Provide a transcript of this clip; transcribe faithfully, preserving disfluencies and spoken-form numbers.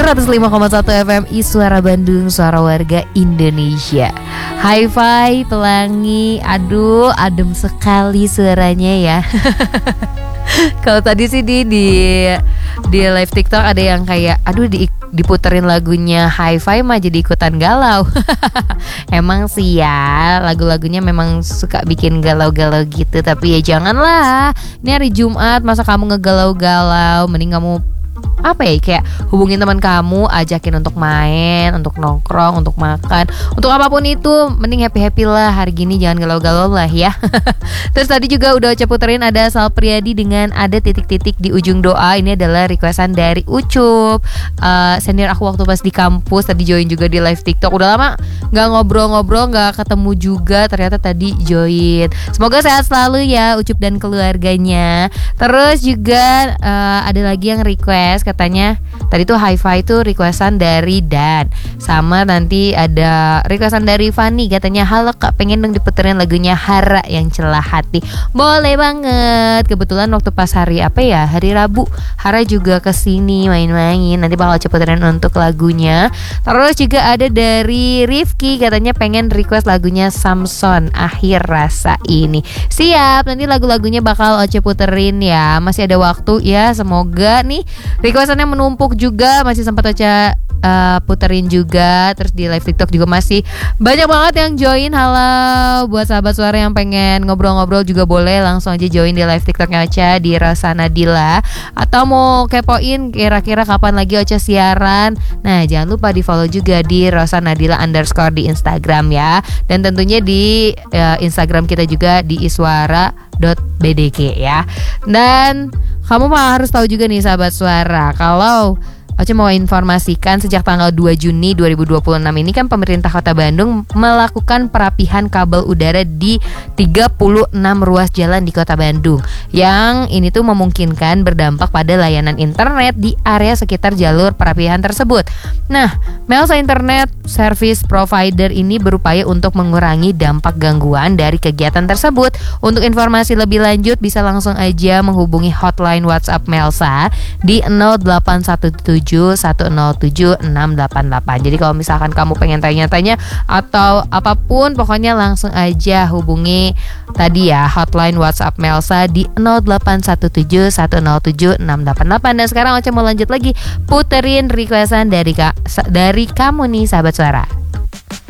seratus lima koma satu F M Iswara Bandung, suara warga Indonesia. Hi-Fi Pelangi, aduh adem sekali suaranya ya. Kalau tadi sih di di di live TikTok ada yang kayak aduh di, diputerin lagunya Hi-Fi mah jadi ikutan galau. Emang sih ya, lagu-lagunya memang suka bikin galau-galau gitu, tapi ya janganlah. Ini hari Jumat, masa kamu ngegalau-galau, mending kamu apa ya, kayak hubungin teman kamu, ajakin untuk main, untuk nongkrong, untuk makan, untuk apapun itu, mending happy-happy lah hari gini, jangan galau-galau lah ya. Terus tadi juga udah Ocha puterin ada Sal Priadi dengan ada titik-titik di ujung doa. Ini adalah requestan dari Ucup, uh, senior aku waktu pas di kampus. Tadi join juga di live TikTok. Udah lama gak ngobrol-ngobrol, gak ketemu juga, ternyata tadi join. Semoga sehat selalu ya Ucup dan keluarganya. Terus juga uh, ada lagi yang request, katanya tadi tuh Hi-Fi tuh requestan dari Dan, sama nanti ada requestan dari Fanny, katanya halo kak, pengen dong diputerin lagunya Hara yang celah hati. Boleh banget, kebetulan waktu pas hari apa ya, hari Rabu, Hara juga kesini main-main, nanti bakal cepetin untuk lagunya. Terus juga ada dari Rifki, katanya pengen request lagunya Samson Akhir Rasa Ini. Siap, nanti lagu-lagunya bakal Oce puterin ya, masih ada waktu ya, semoga nih requestannya menumpuk juga, masih sempat Ocha uh, puterin juga. Terus di live TikTok juga masih banyak banget yang join. Halo buat sahabat suara yang pengen ngobrol-ngobrol juga boleh langsung aja join di live TikToknya Ocha di Rosa Nadila, atau mau kepoin kira-kira kapan lagi Ocha siaran, nah jangan lupa di follow juga di Rosa Nadila underscore di Instagram ya. Dan tentunya di uh, Instagram kita juga di iswara dot b d g ya. Dan kamu mah harus tahu juga nih sahabat suara, kalau Oce mau informasikan sejak tanggal dua Juni dua ribu dua puluh enam ini kan pemerintah Kota Bandung melakukan perapihan kabel udara di tiga puluh enam ruas jalan di Kota Bandung. Yang ini tuh memungkinkan berdampak pada layanan internet di area sekitar jalur perapihan tersebut. Nah, Melsa Internet Service Provider ini berupaya untuk mengurangi dampak gangguan dari kegiatan tersebut. Untuk informasi lebih lanjut bisa langsung aja menghubungi hotline WhatsApp Melsa di nol delapan satu tujuh satu nol tujuh enam delapan delapan. Jadi kalau misalkan kamu pengen tanya-tanya atau apapun, pokoknya langsung aja hubungi tadi ya hotline WhatsApp Melsa di nol delapan satu tujuh satu nol tujuh enam delapan delapan. Dan sekarang Ocha mau lanjut lagi puterin requestan dari ka- dari kamu nih sahabat suara.